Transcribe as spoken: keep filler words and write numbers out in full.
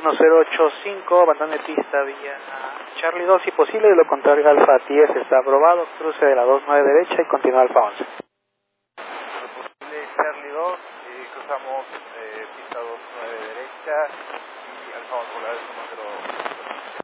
uno cero ocho cinco, abandone pista vía Charlie dos si posible, de lo contrario Alfa diez está aprobado, cruce de la dos nueve derecha y continúa Alfa once. Posible Charlie dos, eh, cruzamos eh, pista dos nueve derecha y Alfa once volar uno cero.